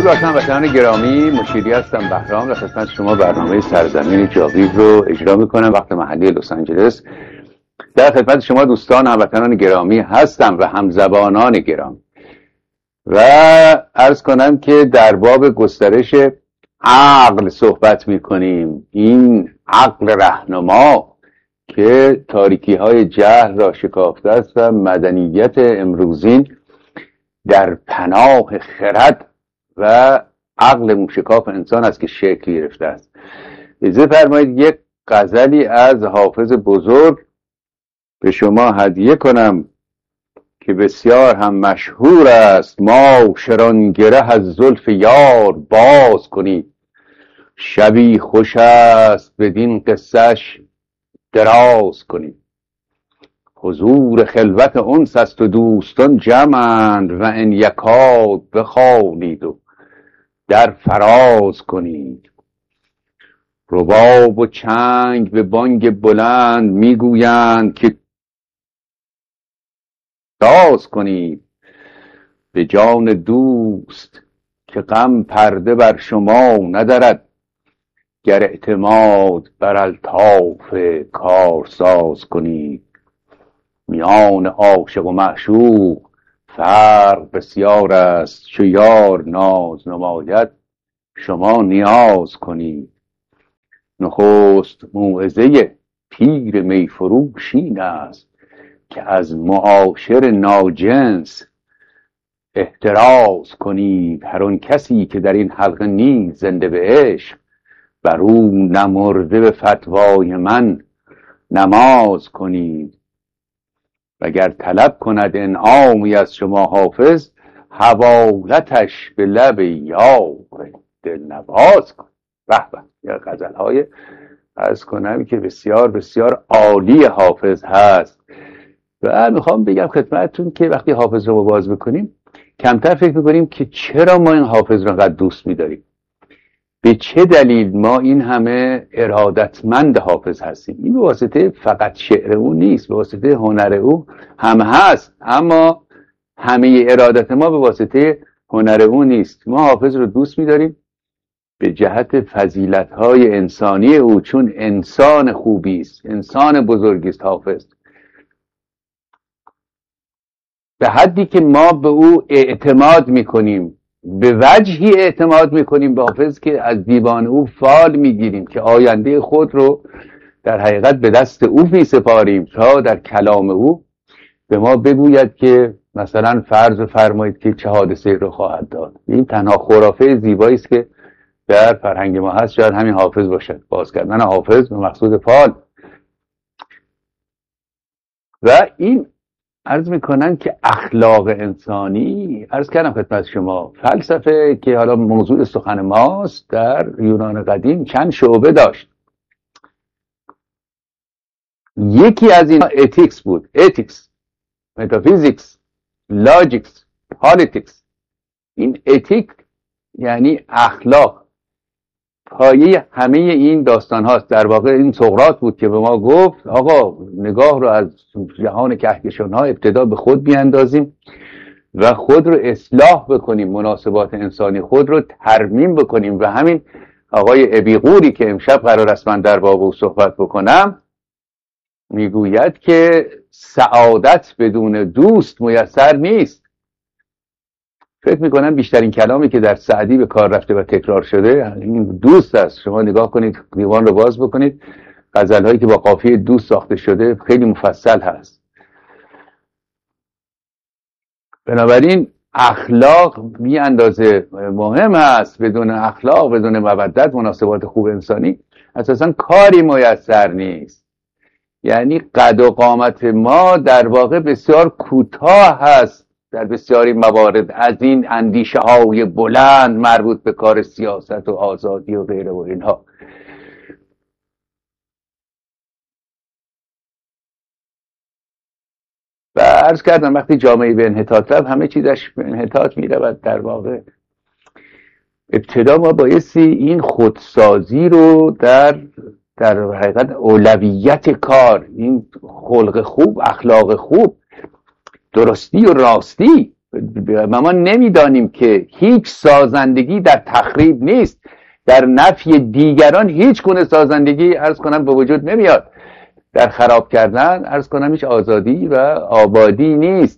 درود بر هموطنان گرامی، مشیری هستم بهرام و خدمت شما برنامه سرزمین جاوید رو اجرا میکنم. وقت محلی لس آنجلس در خدمت شما دوستان هموطنان گرامی هستم و همزبانان گرامی و عرض کنم که در باب گسترش عقل صحبت میکنیم. این عقل رهنما که تاریکی های جهل را شکافته است و مدنیت امروزین در پناه خرد و عقل موشکاف انسان است که شکل گرفته است. اجازه فرمایید یک غزلی از حافظ بزرگ به شما هدیه کنم که بسیار هم مشهور است. ما شران گره از زلف یار باز کنید، شبی خوش است بدین قصهش دراز کنید. حضور خلوت انس است و دوستان جمعند و ان یکاد بخوانید و در فراز کنید. رباب و چنگ به بانگ بلند میگویند که راز کنید. به جان دوست که غم پرده بر شما ندارد، گر اعتماد بر الطاف کارساز کنید. میان عاشق و معشوق فرق بسیار است، چو یار ناز نماید شما نیاز کنید. نخست موعظه پیر میفروش این است، که از معاشر ناجنس احتراز کنید. هر آن کسی که در این حلقه نیست زنده به عشق، بر او نمرده به فتوای من نماز کنید. وگر طلب کند انعامی از شما حافظ، حوالتش به لب یار دلنواز کن. به به، یا غزل‌های عرض کنم که بسیار بسیار عالی حافظ هست. و میخوام بگم خدمتتون که وقتی حافظ رو باز بکنیم کمتر فکر میکنیم که چرا ما این حافظ رو انقدر دوست میداریم، به چه دلیل ما این همه ارادتمند حافظ هستیم. این به واسطه فقط شعر او نیست، به واسطه هنر او هم هست، اما همه ارادت ما به واسطه هنر او نیست. ما حافظ رو دوست می‌داریم به جهت فضیلت‌های انسانی او، چون انسان خوبی است، انسان بزرگی است حافظ، به حدی که ما به او اعتماد می‌کنیم، به وجهی اعتماد میکنیم به حافظ که از دیوان او فال میگیریم که آینده خود رو در حقیقت به دست او میسپاریم تا در کلام او به ما بگوید که مثلا فرض فرمایید که چه حادثه رو خواهد داد. این تنها خرافه زیبایی است که در فرهنگ ما هست، شاید همین حافظ باشد، باز کردن حافظ به مقصود فال. و این عرض میکنن که اخلاق انسانی، عرض کردم خدمت شما، فلسفه که حالا موضوع سخن ماست در یونان قدیم چند شعبه داشت. یکی از این اتیکس بود، اتیکس، متافیزیکس، لاجیکس، پالیتیکس. این اتیک یعنی اخلاق، پایه همه این داستان هاست. در واقع این سقراط بود که به ما گفت آقا نگاه رو از جهان کهکشان ها ابتدا به خود بیاندازیم و خود رو اصلاح بکنیم، مناسبات انسانی خود رو ترمیم بکنیم. و همین آقای ابیقوری که امشب قرار است من در باب او صحبت بکنم میگوید که سعادت بدون دوست میسر نیست. فکر میکنم بیشترین کلامی که در سعدی به کار رفته و تکرار شده این دوست است. شما نگاه کنید، دیوان رو باز بکنید، غزل‌هایی که با قافیه دوست ساخته شده خیلی مفصل هست. بنابراین اخلاق بی اندازه مهم هست. بدون اخلاق، بدون مودت، مناسبات خوب انسانی اساساً کاری میسر نیست. یعنی قد و قامت ما در واقع بسیار کوتاه هست در بسیاری موارد از این اندیشه های بلند مربوط به کار سیاست و آزادی و غیره و اینها. و عرض کردم وقتی جامعه به انحطاط رفت همه چیزش به انحطاط می رود. در واقع ابتدا ما بایستی این خودسازی رو در حقیقت اولویت کار، این خلق خوب، اخلاق خوب، درستی و راستی و ما نمیدانیم که هیچ سازندگی در تخریب نیست، در نفی دیگران هیچ گونه سازندگی عرض کنم به وجود نمیاد. در خراب کردن عرض کنم هیچ آزادی و آبادی نیست.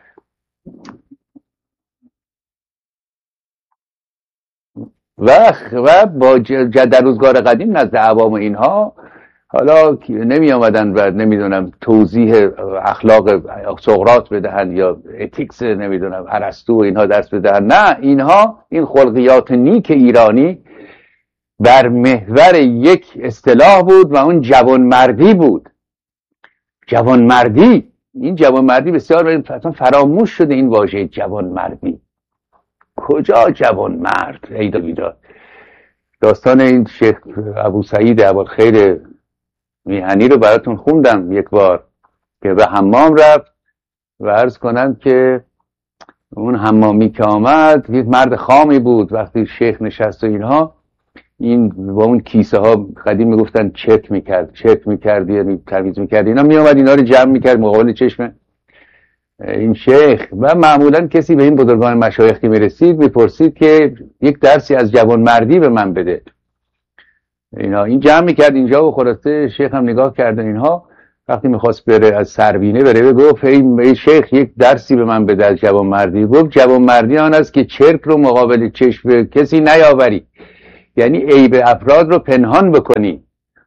و با در روزگار قدیم نزد عوام اینها حالا نمی آمدن و نمیدونم توضیح اخلاق سقراط بدهن یا اتیکس نمیدونم ارسطو و اینها درس بدهن، نه، اینها این خلقیات نیک ایرانی بر محور یک اصطلاح بود و اون جوانمردی بود. جوانمردی، این جوانمردی بسیار فراموش شده این واژه جوانمردی. کجا جوانمرد؟ ایدا بیداد. داستان این شیخ ابو سعید ابوالخیر میهنی رو براتون خوندم یک بار که به حمام رفت و عرض کنم که اون حمامی که آمد یک مرد خامی بود. وقتی شیخ نشست و اینها، این با اون کیسه ها قدیم میگفتن چک میکرد یعنی تمیز میکرد، اینا میامد اینا رو جمع میکرد مقابل چشم این شیخ. و معمولا کسی به این بزرگان مشایخ که میرسید میپرسید که یک درسی از جوانمردی به من بده. اینا این جمع میکرد اینجا و خلاصه شیخ هم نگاه کرد اینها. وقتی میخواست بره از سربینه بره گفت ای شیخ یک درسی به من بده از جوانمردی. گفت جوانمردی آن است که چرک رو مقابل چشم کسی نیاوری، یعنی عیب افراد رو پنهان بکنی.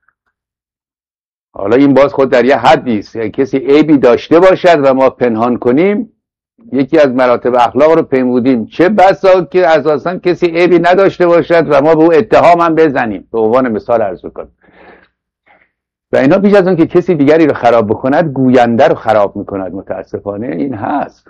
حالا این باز خود در یه حدی است، یعنی کسی عیبی داشته باشد و ما پنهان کنیم، یکی از مراتب اخلاق رو پیمودیم. چه بسا که اساسا کسی عیبی نداشته باشد و ما به او اتهام هم بزنیم، به عنوان مثال عرض کنیم. و اینا بیش از اون که کسی دیگری رو خراب بکند، گوینده رو خراب میکند. متاسفانه این هست.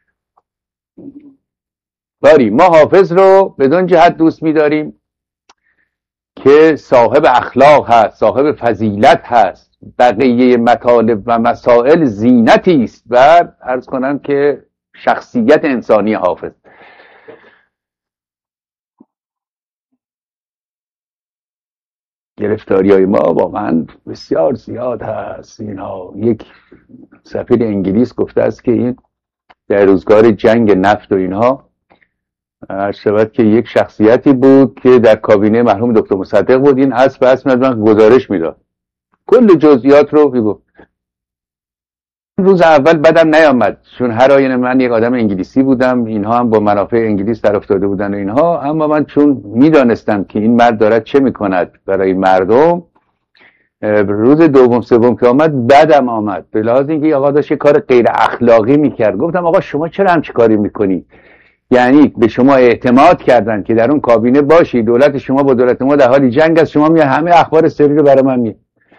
ما حافظ رو بدون جهت دوست می‌داریم که صاحب اخلاق هست، صاحب فضیلت هست، بقیه مطالب و مسائل زینتی است و عرض کنم که شخصیت انسانی حافظ. گرفتاری های ما واقعا بسیار زیاد هست. اینها یک سفیر انگلیس گفته است که این در روزگار جنگ نفت و اینها عرض شود که یک شخصیتی بود که در کابینه مرحوم دکتر مصدق بود. این اسب از من گزارش میداد، کل جزئیات رو میگفت. روز اول بدم نیامد، چون هر آینه من یک آدم انگلیسی بودم، اینها هم با منافع انگلیس در افتاده بودن و اینها، اما من چون میدانستم که این مرد دارد چه میکند برای مردم، روز دوم سوم که آمد بدم آمد، به لحاظ اینکه آقا داشت کار غیر اخلاقی میکرد. گفتم آقا شما چرا همچین کاری میکنی؟ یعنی به شما اعتماد کردن که در اون کابینه باشی، دولت شما با دولت ما در حال جنگ است، شما میاد همه اخبار سری رو برای من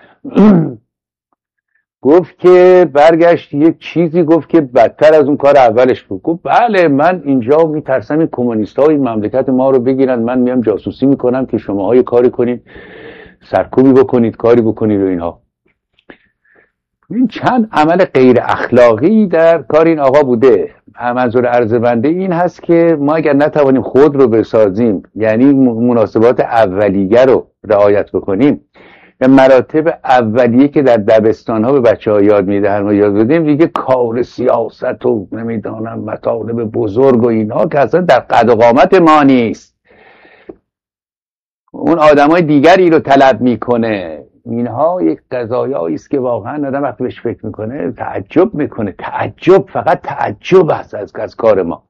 گفت که برگشت یک چیزی گفت که بدتر از اون کار اولش بود. گفت بله من اینجا میترسم این کمونیست ها این مملکت ما رو بگیرن، من میام جاسوسی میکنم که شماها یه کاری کنید، سرکوبی بکنید، کاری بکنید و اینها. این چند عمل غیر اخلاقی در کار این آقا بوده. منظور عرض بنده این هست که ما اگر نتوانیم خود رو بسازیم، یعنی مناسبات اولیه رو رعایت بکنیم، مراتب اولیه که در دبستان ها به بچه ها یاد میدهن و یاد بدیم، دیگه کار سیاست و نمیدانم مطالب بزرگ و اینها که اصلا در قد و قامت ما نیست، اون آدمای دیگری رو طلب میکنه. اینها یک قضایایی است که واقعا آدم وقتی بهش فکر میکنه تعجب میکنه. تعجب، فقط تعجب هست از کار ما.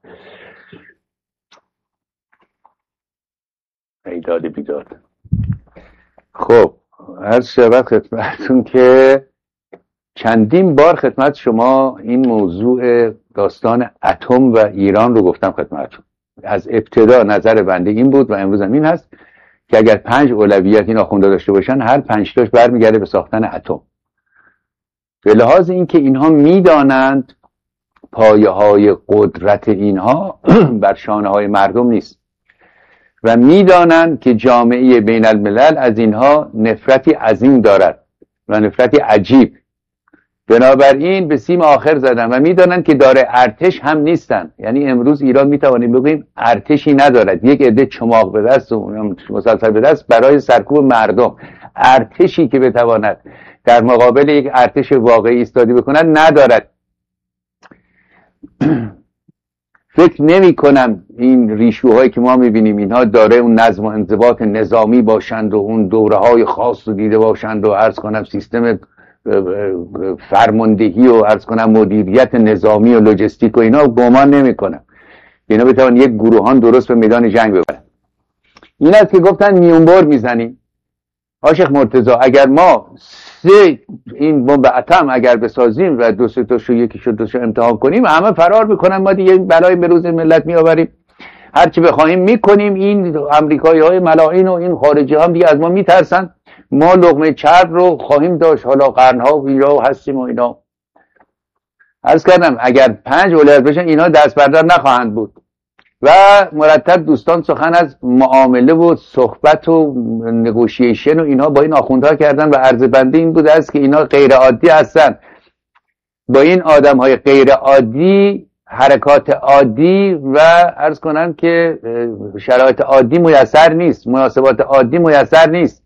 ایداد بیداد. خب عرض شود خدمتتون که چندین بار خدمت شما این موضوع داستان اتم و ایران رو گفتم خدمتتون. از ابتدا نظر بنده این بود و امروز هم این هست که اگر 5 اولویت این آخونده داشته باشن، هر 5 تاش برمیگرده به ساختن اتم. به لحاظ اینکه اینها میدانند پایه های قدرت اینها بر شانه های مردم نیست و میدانند که جامعه بین الملل از اینها نفرتی عظیم دارد و نفرتی عجیب. بنابراین به سیم آخر زدن و میدانند که داره ارتش هم نیستن. یعنی امروز ایران میتوانیم بگوییم ارتشی ندارد، یک عده چماق به دست و مسلسل به دست برای سرکوب مردم. ارتشی که بتواند در مقابل یک ارتش واقعی ایستادی بکند ندارد. فکر نمی کنم این ریشوهایی که ما میبینیم اینها داره اون نظم و انضباط نظامی باشند و اون دوره های خاص رو دیده باشند و عرض کنم سیستم فرماندهی و عرض کنم مدیریت نظامی و لوجستیک و اینا گمان نمی کنم اینا بتوان یک گروهان درست به میدان جنگ ببرن. این است که گفتن میونبر میزنیم. عاشق مرتضی اگر ما 3 این بمب اتم اگر بسازیم و 2 تاشو یکیشو دوشو امتحان کنیم همه فرار میکنن، ما دیگه بلای به روز ملت میآوریم، هرچی بخوایم میکنیم. این امریکایی های ملاعین و این خارجی هم دیگه از ما میترسن، ما لقمه چرب رو خواهیم داشت، حالا قرنها و اینجا هستیم و اینا. عرض کردم اگر 5 ولایت بشن اینا دست بردار نخواهند بود. و مرتب دوستان سخن از معامله و صحبت و نگوشیشن و اینها با این آخوندها کردن و عرض بنده این بود است که اینا غیر عادی هستن. با این آدم های غیر عادی حرکات عادی و عرض کنم که شرایط عادی میسر نیست، مناسبات عادی میسر نیست.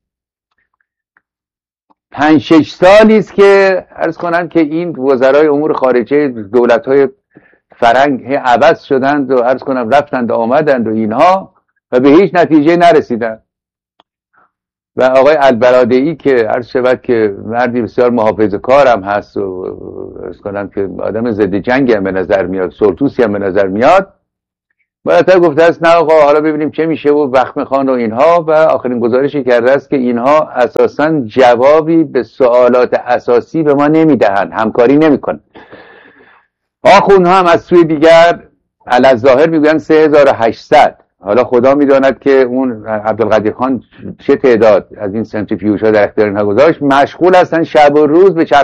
5-6 سالی است که عرض کنم که این وزرای امور خارجه دولت‌های فرنگ عوض شدند و عرض کنم رفتند و آمدند و اینها و به هیچ نتیجه نرسیدند. و آقای البرادعی که عرض شود که مردی بسیار محافظه‌کار هم هست و عرض کنم که آدم ضد جنگی هم به نظر میاد، سرتوسی هم به نظر میاد، مرتب گفته است نه آقا حالا ببینیم چه میشه و وخم خان و اینها. و آخرین گزارشی کرده است که اینها اساساً جوابی به سوالات اساسی به ما نمیدهند، همکاری نمیکنن. آخوندها هم از سوی دیگر علی‌الظاهر میگویند 3800. حالا خدا میداند که اون عبدالقدیر خان چه تعداد از این سنتریفیوژها در اختیار اینها گذاشت. مشغول هستن شب و روز به